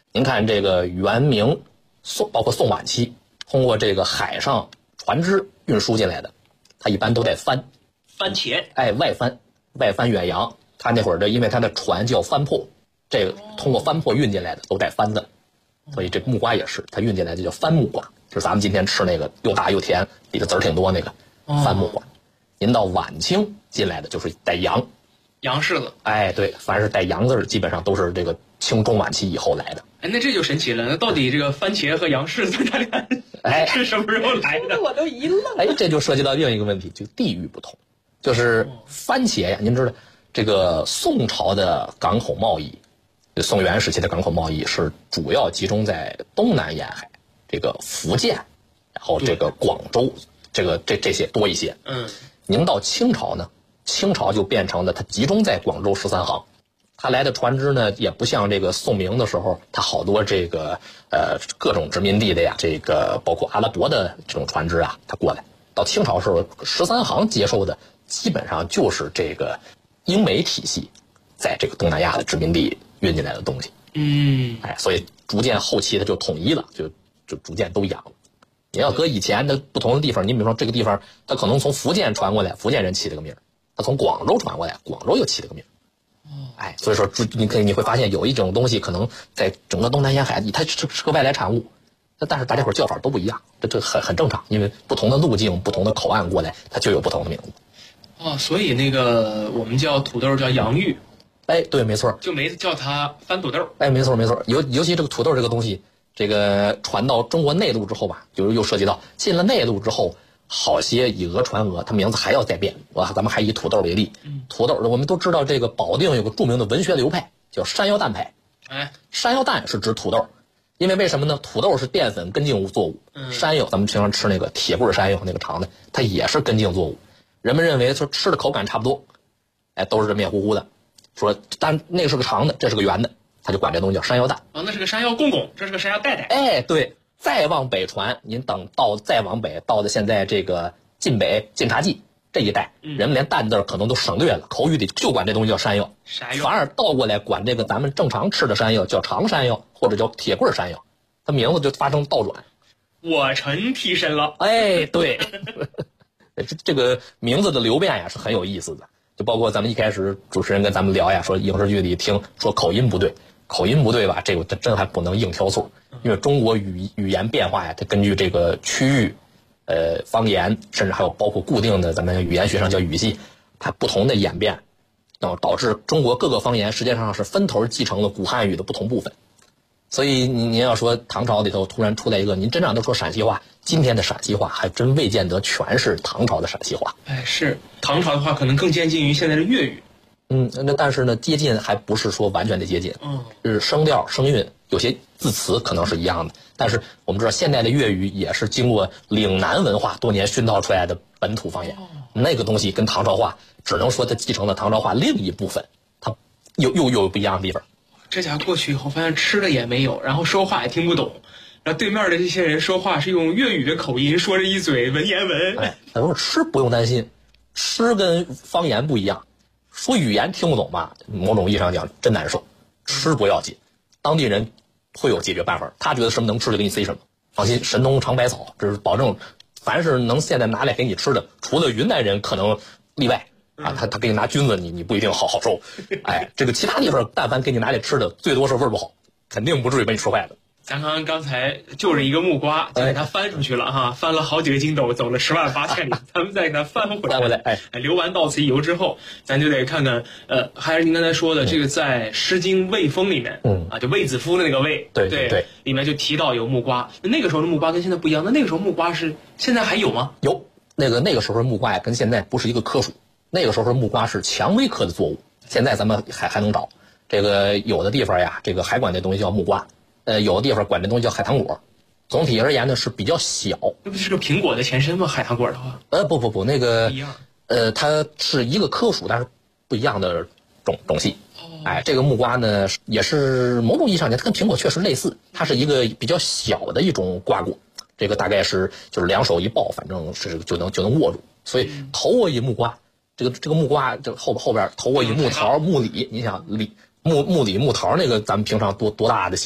您看这个元明宋，包括宋晚期，通过这个海上船只运输进来的，它一般都带帆茄， 外帆远洋。它那会儿因为它的船叫帆舶，这个通过帆舶运进来的都带帆子，所以这木瓜也是，它运进来就叫番木瓜，就是咱们今天吃那个又大又甜，里头籽儿挺多那个番木瓜。您到晚清进来的就是带洋柿子。 对，凡是带洋字基本上都是这个清中晚期以后来的。 那这就神奇了，那到底这个番茄和洋柿子它俩是什么时候来的？ 我都一愣。 这就涉及到另一个问题，就地域不同。就是番茄呀，您知道这个宋朝的港口贸易，宋元时期的港口贸易是主要集中在东南沿海，这个福建，然后这个广州，这些多一些。您到清朝呢，清朝就变成了它集中在广州13行。他来的船只呢，也不像这个宋明的时候，他好多这个各种殖民地的呀，这个包括阿拉伯的这种船只啊，他过来。到清朝时候，13行接受的基本上就是这个英美体系在这个东南亚的殖民地运进来的东西。所以逐渐后期它就统一了，就逐渐都养了。你要搁以前的不同的地方，你比如说这个地方，它可能从福建传过来，福建人起了个名；它从广州传过来，广州又起了个名。所以说你会发现有一种东西可能在整个东南沿海，它是个外来产物，但是大家伙叫法都不一样，这很正常，因为不同的路径、不同的口岸过来，它就有不同的名字。 所以那个我们叫土豆叫洋芋。 对，没错， 就没叫它番土豆。 没错，尤其这个土豆这个东西，这个传到中国内陆之后吧，就又涉及到进了内陆之后，好些以讹传讹，它名字还要再变。咱们还以土豆为例，土豆我们都知道，这个保定有个著名的文学流派叫山药蛋派。山药蛋是指土豆，因为什么呢？土豆是淀粉根茎作物，山药咱们平常吃那个铁棍山药那个长的，它也是根茎作物。人们认为说吃的口感差不多，都是面糊糊的。说但那个是个长的，这是个圆的，他就管这东西叫山药蛋。 那是个山药公公，这是个山药带带。 对。再往北传，您等再往北到的现在这个晋北晋察冀这一带，人们连蛋字可能都省略了，口语里就管这东西叫山药，反而倒过来管这个咱们正常吃的山药叫长山药或者叫铁棍山药，它名字就发生倒转。 我臣替身了。 对，这个名字的流变呀是很有意思的，就包括咱们一开始主持人跟咱们聊呀，说影视剧里听说口音不对吧？这个真还不能硬挑错，因为中国语言变化呀，它根据这个区域、方言，甚至还有包括固定的咱们语言学上叫语系，它不同的演变，导致中国各个方言实际上是分头继承了古汉语的不同部分。所以您要说唐朝里头突然出来一个，您真让他说陕西话，今天的陕西话还真未见得全是唐朝的陕西话。 是唐朝的话，可能更接近于现在的粤语。 但是呢，接近还不是说完全的接近，就是声调、声韵，有些字词可能是一样的。但是我们知道，现代的粤语也是经过岭南文化多年熏陶出来的本土方言。那个东西跟唐朝话，只能说它继承了唐朝话另一部分，它又有不一样的地方。 这家过去以后，发现吃的也没有，然后说话也听不懂，然后对面的这些人说话是用粤语的口音，说着一嘴文言文。 他说吃不用担心，吃跟方言不一样。说语言听不懂吧，某种意义上讲真难受，吃不要紧，当地人会有解决办法，他觉得什么能吃就给你塞什么。放心，神农尝百草，这是保证，凡是能现在拿来给你吃的，除了云南人可能例外他给你拿菌子，你不一定好受。这个其他地方但凡给你拿来吃的，最多是味儿不好，肯定不至于把你说坏的。 咱刚才就着一个木瓜就给它翻出去了哈，翻了好几个筋斗，走了108000里，咱们再给它翻回来。流完到此一游之后，咱就得看看还是您刚才说的这个在《诗经·卫风》里面就卫子夫的那个卫， 对， 里面就提到有木瓜。那个时候的木瓜跟现在不一样，那个时候木瓜是现在还有吗？ 有，那个时候的木瓜呀跟现在不是一个科属，那个时候的木瓜是蔷薇科的作物，现在咱们还能找。这个有的地方呀，这个还管这东西叫木瓜。有的地方管这东西叫海棠果，总体而言呢是比较小。 那不是个苹果的前身吗？海棠果的话？ 不，那个一样。 它是一个科属，但是不一样的种系。这个木瓜呢也是某种意义上讲，它跟苹果确实类似，它是一个比较小的一种瓜果。这个大概是就是两手一抱，反正是就能握住。所以头握一木瓜，这个木瓜这后边头握一木桃、木李，你想木李木桃那个咱们平常多大的